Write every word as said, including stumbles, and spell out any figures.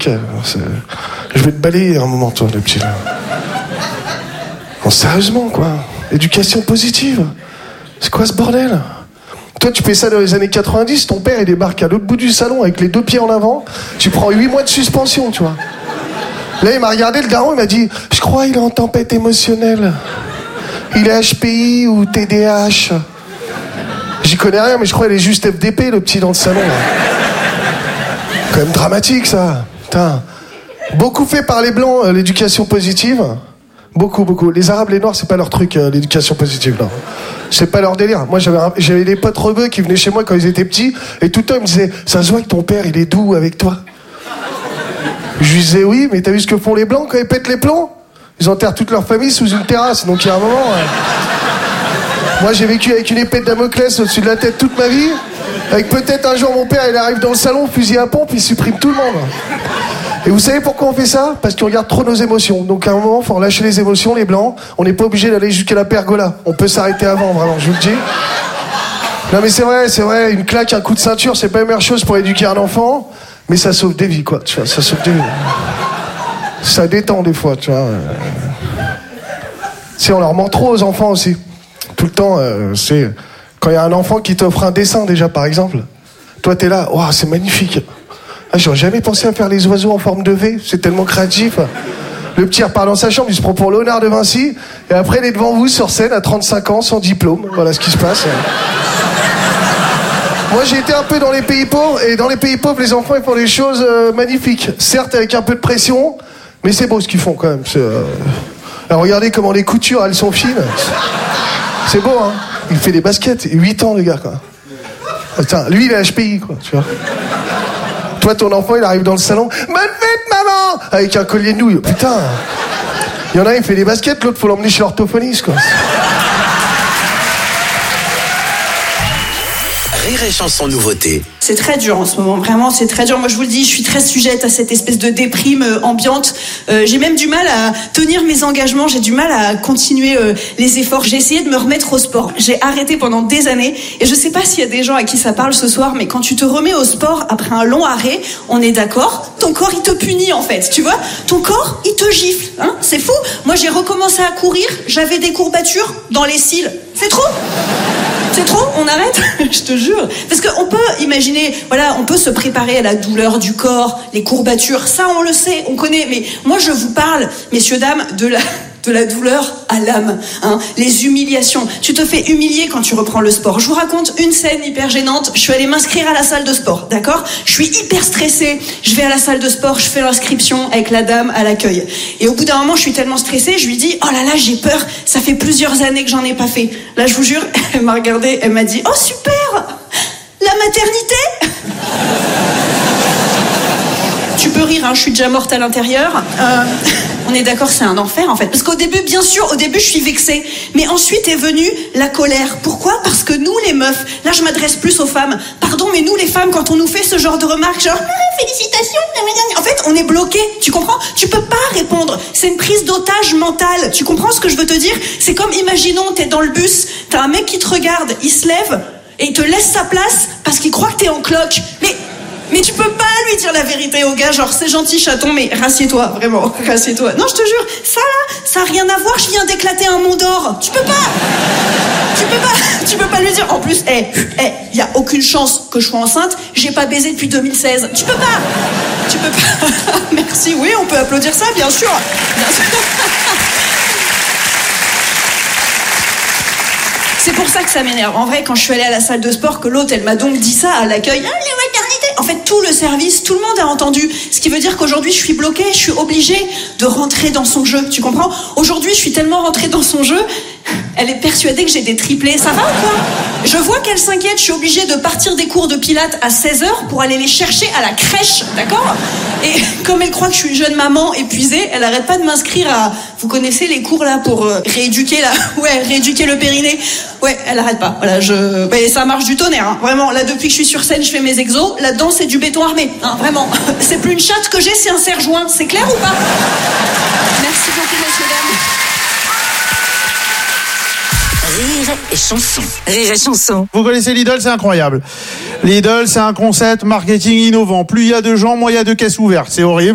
truc. C'est... Je vais te balayer un moment, toi, le petit là. Non, sérieusement, quoi. Éducation positive. C'est quoi ce bordel? Toi, tu fais ça dans les années quatre-vingt-dix, ton père, il débarque à l'autre bout du salon avec les deux pieds en avant, tu prends huit mois de suspension, tu vois. Là, il m'a regardé, le daron, il m'a dit, je crois qu'il est en tempête émotionnelle. Il est H P I ou T D A H. J'y connais rien, mais je crois qu'il est juste F D P, le petit dans le salon, là. Quand même dramatique, ça. Putain. Beaucoup fait par les Blancs, euh, l'éducation positive. Beaucoup, beaucoup. Les Arabes, les Noirs, c'est pas leur truc, euh, l'éducation positive, non. C'est pas leur délire. Moi, j'avais, un... j'avais des potes rebeux qui venaient chez moi quand ils étaient petits, et tout le temps, ils me disaient, ça se voit que ton père, il est doux avec toi. Je lui disais, oui, mais t'as vu ce que font les Blancs quand ils pètent les plombs? Ils enterrent toute leur famille sous une terrasse, donc il y a un moment... Ouais. Moi, j'ai vécu avec une épée de Damoclès au-dessus de la tête toute ma vie, avec peut-être un jour mon père, il arrive dans le salon, fusil à pompe, il supprime tout le monde. Et vous savez pourquoi on fait ça? Parce qu'on regarde trop nos émotions. Donc à un moment, il faut relâcher les émotions, les Blancs. On n'est pas obligé d'aller jusqu'à la pergola. On peut s'arrêter avant, vraiment, je vous le dis. Non mais c'est vrai, c'est vrai, une claque, un coup de ceinture, c'est pas la meilleure chose pour éduquer un enfant, mais ça sauve des vies, quoi, tu vois, ça sauve des vies. Ça détend des fois, tu vois. Si on leur ment trop aux enfants aussi. Tout le temps, euh, c'est... Quand il y a un enfant qui t'offre un dessin, déjà, par exemple, toi, t'es là, waouh, c'est magnifique. Ah, j'aurais jamais pensé à faire les oiseaux en forme de V, c'est tellement créatif. Le petit repart dans sa chambre, il se prend pour Léonard de Vinci, et après, il est devant vous sur scène à trente-cinq ans, sans diplôme. Voilà ce qui se passe. Moi, j'ai été un peu dans les pays pauvres, et dans les pays pauvres, les enfants, ils font des choses euh, magnifiques. Certes, avec un peu de pression, mais c'est beau ce qu'ils font, quand même. C'est, euh... Alors, regardez comment les coutures, elles sont fines. C'est beau, hein. Il fait des baskets, huit ans, le gars, quoi. Putain, lui, il est H P I, quoi, tu vois. Toi, ton enfant, il arrive dans le salon. Bonne fête, maman! Avec un collier de nouilles. Putain. Il y en a un, il fait des baskets, l'autre, faut l'emmener chez l'orthophoniste, quoi. Rire et chanson nouveauté. C'est très dur en ce moment, vraiment, c'est très dur. Moi, je vous le dis, je suis très sujette à cette espèce de déprime euh, ambiante. Euh, j'ai même du mal à tenir mes engagements, j'ai du mal à continuer euh, les efforts. J'ai essayé de me remettre au sport. J'ai arrêté pendant des années, et je sais pas s'il y a des gens à qui ça parle ce soir, mais quand tu te remets au sport après un long arrêt, on est d'accord, ton corps, il te punit, en fait, tu vois. Ton corps, il te gifle, hein, c'est fou. Moi, j'ai recommencé à courir, j'avais des courbatures dans les cils. C'est trop. C'est trop, on arrête. Je te jure. Parce qu'on peut imaginer, voilà, on peut se préparer à la douleur du corps, les courbatures, ça on le sait, on connaît. Mais moi je vous parle, messieurs, dames, de la, de la douleur à l'âme, hein, les humiliations. Tu te fais humilier quand tu reprends le sport. Je vous raconte une scène hyper gênante. Je suis allée m'inscrire à la salle de sport, d'accord? Je suis hyper stressée. Je vais à la salle de sport, je fais l'inscription avec la dame à l'accueil. Et au bout d'un moment, je suis tellement stressée, je lui dis, oh là là, j'ai peur. Ça fait plusieurs années que j'en ai pas fait. Là, je vous jure, elle m'a regardée, elle m'a dit, oh super, la maternité. Tu peux rire, hein, je suis déjà morte à l'intérieur. Euh, on est d'accord, c'est un enfer en fait. Parce qu'au début, bien sûr, au début je suis vexée. Mais ensuite est venue la colère. Pourquoi? Parce que nous les meufs, là je m'adresse plus aux femmes. Pardon, mais nous les femmes, quand on nous fait ce genre de remarques, genre ah, félicitations, en fait on est bloqué. Tu comprends? Tu peux pas répondre. C'est une prise d'otage mentale. Tu comprends ce que je veux te dire? C'est comme, imaginons, t'es dans le bus, t'as un mec qui te regarde, il se lève et il te laisse sa place parce qu'il croit que t'es en cloque. Mais Mais tu peux pas lui dire la vérité au gars, genre c'est gentil chaton, mais rassieds-toi, vraiment, rassieds-toi. Non, je te jure, ça là, ça a rien à voir, je viens d'éclater un mont d'or. Tu peux pas, tu peux pas, tu peux pas lui dire. En plus, hé, hey, hé, hey, y a aucune chance que je sois enceinte, j'ai pas baisé depuis deux mille seize. Tu peux pas, tu peux pas. Merci, oui, on peut applaudir ça, bien sûr. Bien sûr. C'est pour ça que ça m'énerve. En vrai, quand je suis allée à la salle de sport, que l'autre, elle m'a donc dit ça à l'accueil. Ah, les maternités. En fait, tout le service, tout le monde a entendu. Ce qui veut dire qu'aujourd'hui, je suis bloquée, je suis obligée de rentrer dans son jeu. Tu comprends? Aujourd'hui, je suis tellement rentrée dans son jeu, elle est persuadée que j'ai des triplés. Ça va ou quoi? Je vois qu'elle s'inquiète, je suis obligée de partir des cours de pilates à seize heures pour aller les chercher à la crèche, d'accord? Et comme elle croit que je suis une jeune maman épuisée, elle arrête pas de m'inscrire à... Vous connaissez les cours là pour euh, rééduquer la... Ouais, rééduquer le périnée. Ouais, elle arrête pas. Voilà, je... Mais ça marche du tonnerre, hein. Vraiment. Là, depuis que je suis sur scène, je fais mes exos. Là-dedans, c'est du béton armé, hein, vraiment. C'est plus une chatte que j'ai, c'est un serre-joint. C'est clair ou pas? Merci beaucoup, messieurs, dames. Rire et chanson. Rire et chanson. Vous connaissez Lidl, c'est incroyable. Lidl, c'est un concept marketing innovant. Plus il y a de gens, moins il y a de caisses ouvertes. C'est horrible.